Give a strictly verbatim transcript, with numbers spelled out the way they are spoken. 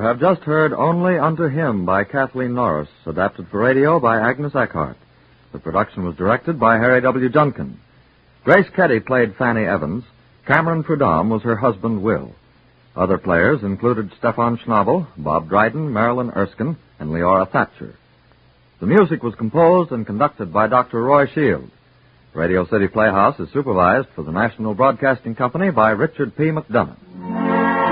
have just heard Only Unto Him by Kathleen Norris, adapted for radio by Agnes Eckhart. The production was directed by Harry W. Junkin. Grace Kelly played Fanny Evans. Cameron Prudhomme was her husband, Will. Other players included Stefan Schnabel, Bob Dryden, Marilyn Erskine, and Leora Thatcher. The music was composed and conducted by Doctor Roy Shield. Radio City Playhouse is supervised for the National Broadcasting Company by Richard P. McDonough.